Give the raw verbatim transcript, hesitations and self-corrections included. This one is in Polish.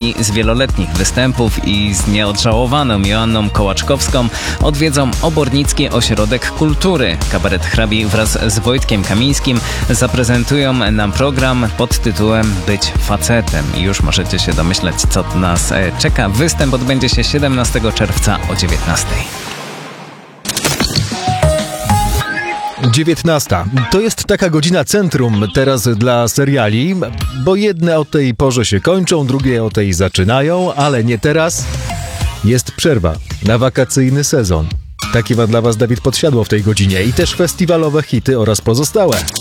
z wieloletnich występów i z nieodżałowaną Joanną Kołaczkowską odwiedzą Obornicki Ośrodek Kultury. Kabaret Hrabi wraz z Wojtkiem Kamińskim zaprezentują nam program pod tytułem Być facetem. I już możecie się domyśleć, co nas czeka. Występ odbędzie się siedemnastego czerwca o dziewiętnastej. dziewiętnasta. To jest taka godzina centrum teraz dla seriali, bo jedne o tej porze się kończą, drugie o tej zaczynają, ale nie teraz. Jest przerwa na wakacyjny sezon. Taki ma dla Was Dawid Podsiadło w tej godzinie i też festiwalowe hity oraz pozostałe.